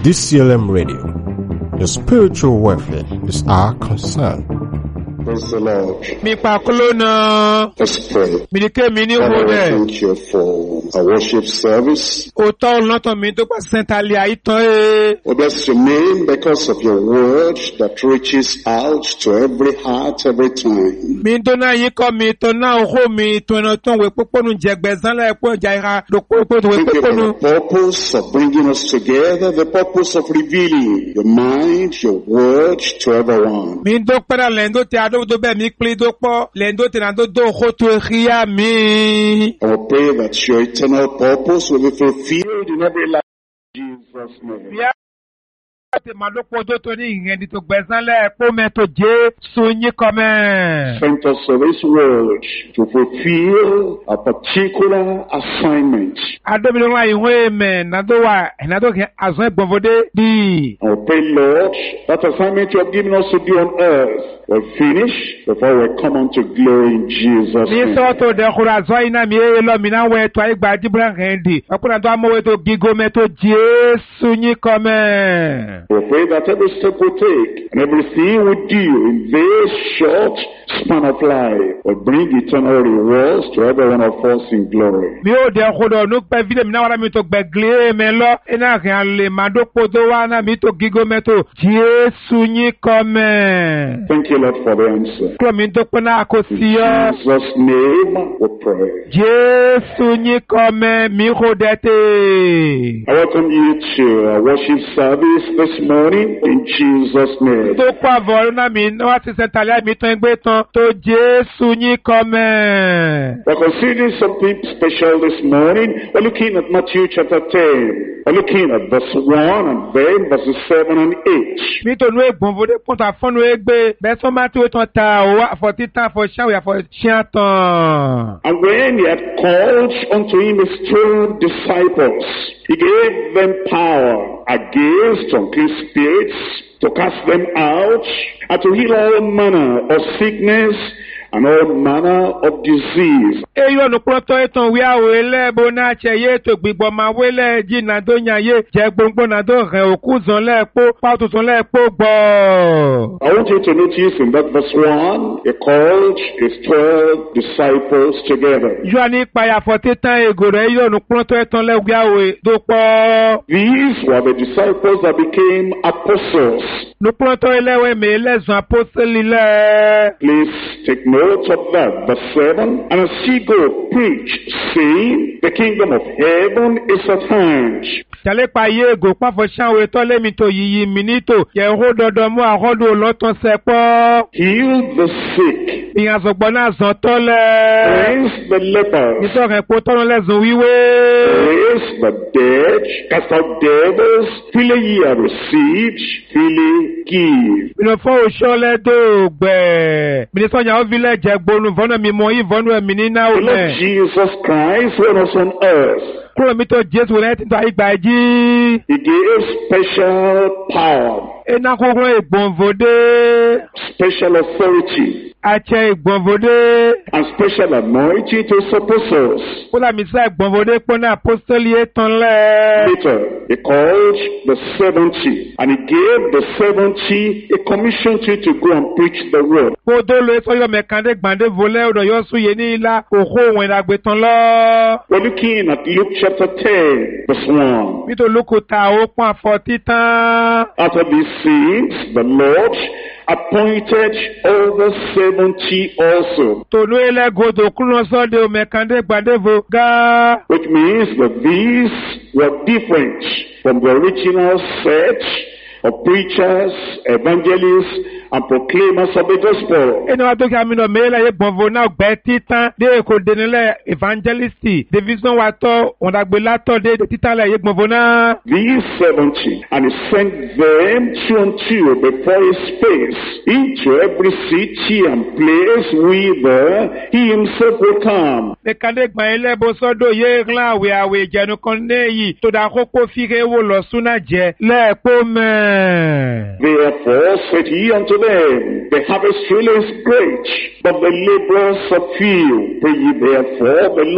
DCLM Radio. Your spiritual welfare is our concern. Praise the Lord. Mi pa kolona. Let's pray. Mi ke mi ni Father, wo we de. thank you for our worship service. O to lọ́tọ̀ mi tó pa Saint Ali aitan e. We bless your name because of your word that reaches out to every heart every time. Mi do na yin ko mi to na o mi to na ton we poponu jegbezan la epo jaira do popo to we Thank you for poponu. the purpose of bringing us together, the purpose of revealing your mind, your word to everyone. Mi do para lendo te ado do be mi pli do po lendo te na do ho to ria mi. I will pray that your eternal purpose will be fulfilled in every life. In Jesus' name. Ya te ma do po do to ni yen di to gbezan la epo me to Jesu yin ko me. Sent us to this world to fulfill a particular assignment. Ado mi lo wa iwe me na do ke azon gbonvode di. I pray, Lord, that assignment you have given us to do on earth will finish before we come unto glory in Jesus' Mi name. so to de khura zo ina mi e lo mi na we to ai gba dibran rendi. Okuna to amowe to gigo me to Jesu yin ko me. We pray that every step we take and everything we do in this short span of life will bring eternal rewards to every one of us in glory. Mi o de khodo nu pe vile mi na wala mi to gbegle me lo ina kan le ma do podo wa na mi to gigo me to Jesu yin ko me. Thank you, Lord, for the answer. Klo mi to pona In akosiyo. Jesus' name we pray. Jesu yin ko me mi khodete. I welcome you to our worship service this morning in Jesus' name. To kwa vol na mi no ati sentale mi to ngbe tan to Jesu yin ko me. We're considering something special this morning. We're looking at Matthew chapter 10. We're looking at verse 1 and then verses 7 and 8. Mi to nu egbon vode ponta fonu egbe be so ma ti o tan ta o wa for titan for shawe for shiatan. And when he had called unto him his 12 disciples, he gave them power against unclean spirits to cast them out and to heal all manner of sickness and all manner of disease. Eyo nu proto etan wi awele bo na che ye to gbigbo ma wele ji na do yan ye je gbongbo na do ren okuzon le po pa tutun le po gbo. I want you to notice in that verse 1, he called his 12 disciples together. Yo ani pa ya for titan ego re yo nu proto etan le wi awe do po. These were the disciples that became apostles. Nu proto elewe me lezon apostoli le. Please take note of that. Verse 7, and as ye go, preach, saying, the kingdom of heaven is at hand. Chale pa ye go pa fo shanwe to le mi to yiyi minito ye ho dodo mu ahodo loton sepo. Heal the sick, Iyan sogbo na zon to le. cleanse the lepers, Nito ren po tono lezon wiwe. raise the dead, cast out devils, freely ye have received, freely give. Mino fo osho le do gbe. Mini so nya o vile je gbonu vono mi mo yi vono mi ni na o The Lord le. Jesus Christ when was on earth, Kuro mi to Jesu le ti to igba ji. he gave special power, E na kokoro egbon vode. special authority, Ache egbon vode. and special anointing to his apostles. Kula mi sa egbon vode po na apostoli etan le. Later, he called the 70, and he gave the 70 a commission to go and preach the word. Kodo lo so yo mekande gbande vole odo yo suye ni ila oko won la gbe tan lo. We're looking at Luke chapter 10, verse 1. Mi to lukuta o pon afo titan. After these things, the Lord appointed other 70 also, To lo ele godo kuno so de o mekande gbande vo ga. which means that these were different from the original set of preachers, evangelists, and proclaimers of the gospel. Eno wa to ki amino mele ye gbonvo na gbe titan de ko denile evangelisti. Division wa to on da gbe lato de titan le ye gbonvo na. These 70, and he sent them two and two before his face into every city and place whither he himself will come. Mekande gba ele bo sodo ye glan awe jenu kon neyi to da koko fire wo lo suna je le po me. Therefore said he unto them, the harvest really is great, but the laborers are few. Pray ye therefore the